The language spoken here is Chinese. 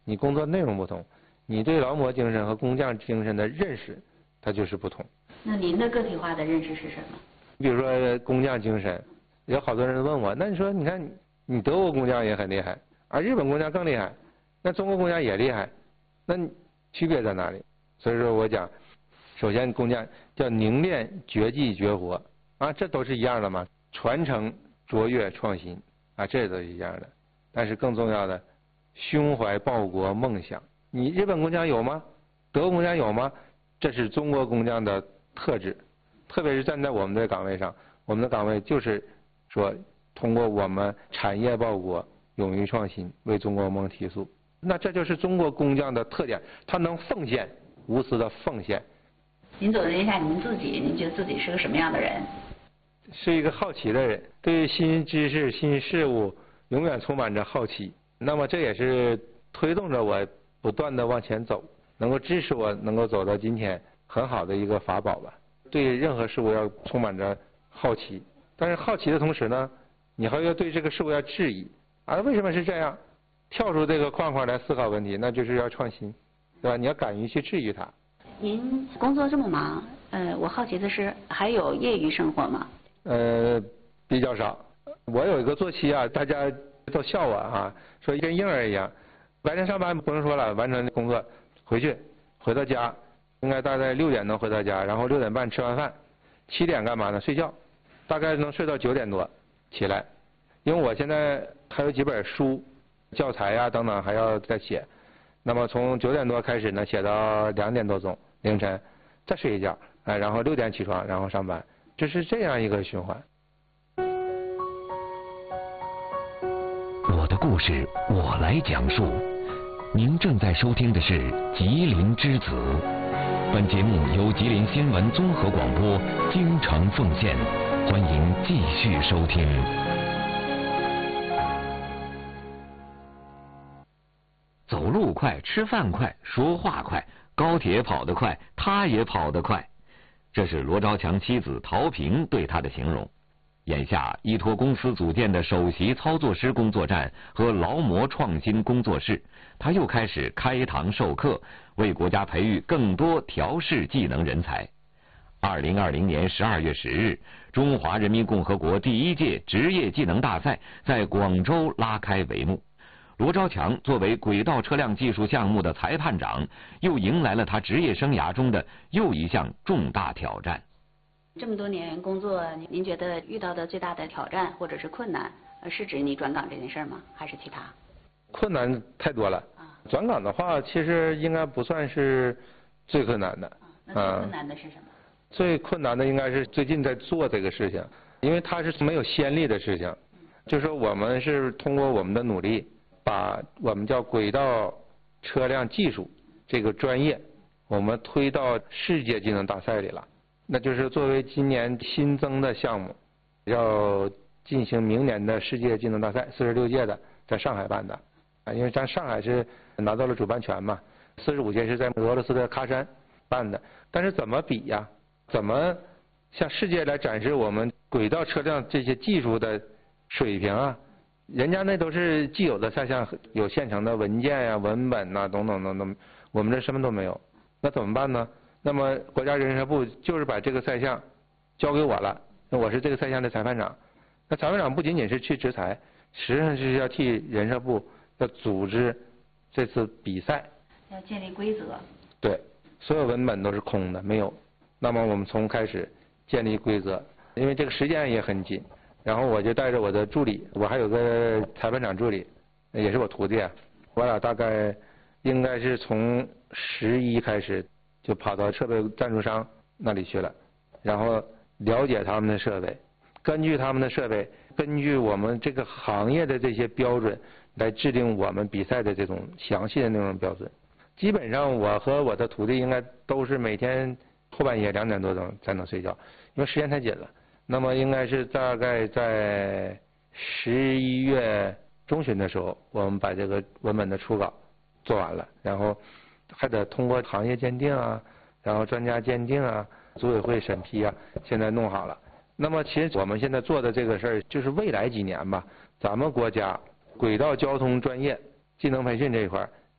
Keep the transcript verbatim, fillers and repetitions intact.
你工作内容不同，你对劳模精神和工匠精神的认识，它就是不同。 那您的个体化的认识是什么？ 比如说工匠精神，有好多人问我，那你说你看你德国工匠也很厉害，而日本工匠更厉害，那中国工匠也厉害，那区别在哪里？所以说我讲，首先工匠叫凝练绝技绝活啊，这都是一样的嘛，传承卓越创新啊，这都是一样的。但是更重要的，胸怀报国梦想，你日本工匠有吗？德国工匠有吗？这是中国工匠的特质，特别是站在我们的岗位上，我们的岗位就是说通过我们产业报国，勇于创新，为中国梦提速。那这就是中国工匠的特点，他能奉献，无私的奉献。 您总结一下您自己，您觉得自己是个什么样的人？ 是一个好奇的人，对新知识、新事物永远充满着好奇。那么这也是推动着我不断的往前走，能够支持我能够走到今天很好的一个法宝吧。对任何事物要充满着好奇，但是好奇的同时呢，你还要对这个事物要质疑啊，为什么是这样？跳出这个框框来思考问题，那就是要创新，对吧？你要敢于去质疑它。 您工作这么忙，呃，我好奇的是，还有业余生活吗？ 呃，比较少。我有一个作息啊，大家都笑我啊，说跟婴儿一样，白天上班不用说了，完成工作回去，回到家，应该大概六点能回到家，然后六点半吃完饭，七点干嘛呢？睡觉，大概能睡到九点多起来，因为我现在还有几本书、教材呀、啊、等等还要再写，那么从九点多开始呢，写到两点多钟凌晨，再睡一觉，哎，然后六点起床，然后上班，这是这样一个循环。 我的故事我来讲述。您正在收听的是《吉林之子》，本节目由吉林新闻综合广播京城奉献，欢迎继续收听。走路快，吃饭快，说话快，高铁跑得快，他也跑得快，这是罗昭强妻子陶萍对他的形容。眼下，依托公司组建的首席操作师工作站和劳模创新工作室，他又开始开堂授课，为国家培育更多调试技能人才。二零二零年十二月十日，中华人民共和国第一届职业技能大赛在广州拉开帷幕。罗昭强作为轨道车辆技术项目的裁判长，又迎来了他职业生涯中的又一项重大挑战。 这么多年工作，您觉得遇到的最大的挑战或者是困难，是指你转岗这件事吗？还是其他？ 困难太多了。啊、转岗的话，其实应该不算是最困难的。 啊、那最困难的是什么、啊？ 最困难的应该是最近在做这个事情，因为它是没有先例的事情。嗯、就是说我们是通过我们的努力，把我们叫轨道车辆技术这个专业，我们推到世界技能大赛里了。那就是作为今年新增的项目，要进行明年的世界技能大赛，四十六届的，在上海办的，啊，因为咱上海是拿到了主办权嘛，四十五届是在俄罗斯的喀山办的，但是怎么比呀？怎么向世界来展示我们轨道车辆这些技术的水平啊？人家那都是既有的赛项，有现成的文件呀、文本呐、等等等等，我们这什么都没有，那怎么办呢？那么国家人社部就是把这个赛项交给我了，那我是这个赛项的裁判长。那裁判长不仅仅是去执裁，实际上是要替人社部要组织这次比赛， 要建立规则。 对，所有文本都是空的，没有。那么我们从开始建立规则，因为这个时间也很紧，然后我就带着我的助理，我还有个裁判长助理，也是我徒弟啊，我俩大概应该是从十一开始。就跑到设备赞助商那里去了，然后了解他们的设备，根据他们的设备，根据我们这个行业的这些标准来制定我们比赛的这种详细的内容标准。基本上我和我的徒弟应该都是每天后半夜两点多钟才能睡觉，因为时间太紧了。那么应该是大概在十一月中旬的时候，我们把这个文本的初稿做完了，然后还得通过行业鉴定啊，然后专家鉴定啊，组委会审批啊，现在弄好了。那么其实我们现在做的这个事儿，就是未来几年吧，咱们国家轨道交通专业技能培训这一块